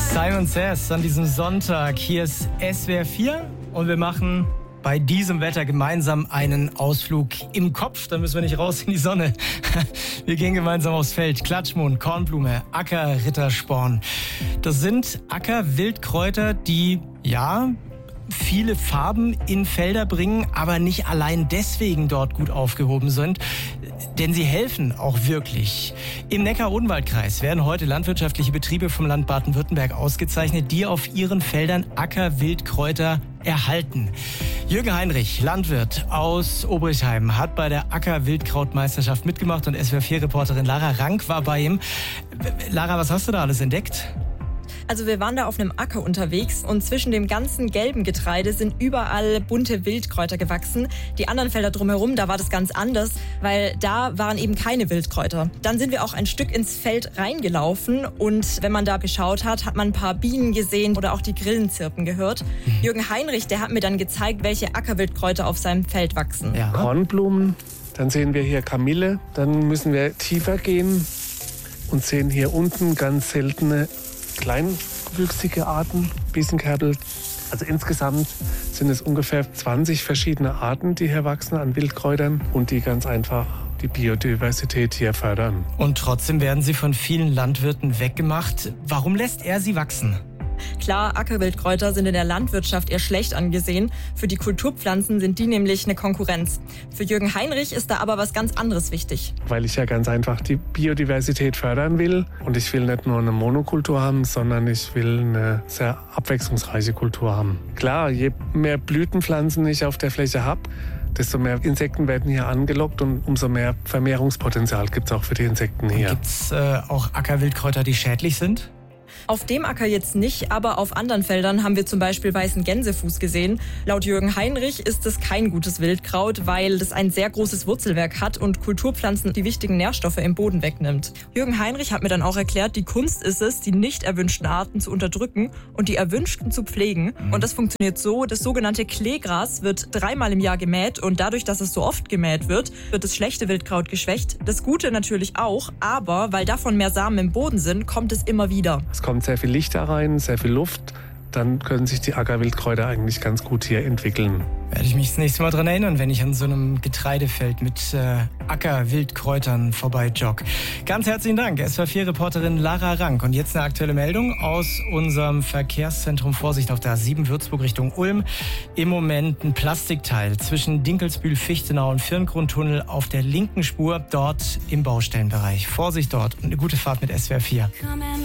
Simon Says an diesem Sonntag. Hier ist SWR 4 und wir machen bei diesem Wetter gemeinsam einen Ausflug im Kopf. Da müssen wir nicht raus in die Sonne. Wir gehen gemeinsam aufs Feld. Klatschmohn, Kornblume, Acker, Rittersporn. Das sind Ackerwildkräuter, die, ja, viele Farben in Felder bringen, aber nicht allein deswegen dort gut aufgehoben sind, denn sie helfen auch wirklich. Im Neckar-Odenwald-Kreis werden heute landwirtschaftliche Betriebe vom Land Baden-Württemberg ausgezeichnet, die auf ihren Feldern Ackerwildkräuter erhalten. Jürgen Heinrich, Landwirt aus Obrichheim, hat bei der Ackerwildkrautmeisterschaft mitgemacht und SWR4-Reporterin Lara Rank war bei ihm. Lara, was hast du da alles entdeckt? Also wir waren da auf einem Acker unterwegs und zwischen dem ganzen gelben Getreide sind überall bunte Wildkräuter gewachsen. Die anderen Felder drumherum, da war das ganz anders, weil da waren eben keine Wildkräuter. Dann sind wir auch ein Stück ins Feld reingelaufen und wenn man da geschaut hat, hat man ein paar Bienen gesehen oder auch die Grillen zirpen gehört. Jürgen Heinrich, der hat mir dann gezeigt, welche Ackerwildkräuter auf seinem Feld wachsen. Ja. Kornblumen, dann sehen wir hier Kamille, dann müssen wir tiefer gehen und sehen hier unten ganz seltene kleingewüchsige Arten, Biesenkerbel. Also insgesamt sind es ungefähr 20 verschiedene Arten, die hier wachsen an Wildkräutern und die ganz einfach die Biodiversität hier fördern. Und trotzdem werden sie von vielen Landwirten weggemacht. Warum lässt er sie wachsen? Klar, Ackerwildkräuter sind in der Landwirtschaft eher schlecht angesehen. Für die Kulturpflanzen sind die nämlich eine Konkurrenz. Für Jürgen Heinrich ist da aber was ganz anderes wichtig. Weil ich ja ganz einfach die Biodiversität fördern will. Und ich will nicht nur eine Monokultur haben, sondern ich will eine sehr abwechslungsreiche Kultur haben. Klar, je mehr Blütenpflanzen ich auf der Fläche habe, desto mehr Insekten werden hier angelockt und umso mehr Vermehrungspotenzial gibt es auch für die Insekten hier. Gibt es auch Ackerwildkräuter, die schädlich sind? Auf dem Acker jetzt nicht, aber auf anderen Feldern haben wir zum Beispiel weißen Gänsefuß gesehen. Laut Jürgen Heinrich ist es kein gutes Wildkraut, weil es ein sehr großes Wurzelwerk hat und Kulturpflanzen die wichtigen Nährstoffe im Boden wegnimmt. Jürgen Heinrich hat mir dann auch erklärt, die Kunst ist es, die nicht erwünschten Arten zu unterdrücken und die erwünschten zu pflegen. Und das funktioniert so, das sogenannte Kleegras wird 3-mal im Jahr gemäht und dadurch, dass es so oft gemäht wird, wird das schlechte Wildkraut geschwächt. Das Gute natürlich auch, aber weil davon mehr Samen im Boden sind, kommt es immer wieder. Es kommt sehr viel Licht da rein, sehr viel Luft. Dann können sich die Ackerwildkräuter eigentlich ganz gut hier entwickeln. Werde ich mich das nächste Mal dran erinnern, wenn ich an so einem Getreidefeld mit Ackerwildkräutern vorbei jogge. Ganz herzlichen Dank, SWR4-Reporterin Lara Rank. Und jetzt eine aktuelle Meldung aus unserem Verkehrszentrum. Vorsicht auf der A7 Würzburg Richtung Ulm. Im Moment ein Plastikteil zwischen Dinkelsbühl, Fichtenau und Firngrundtunnel auf der linken Spur, dort im Baustellenbereich. Vorsicht dort und eine gute Fahrt mit SWR4.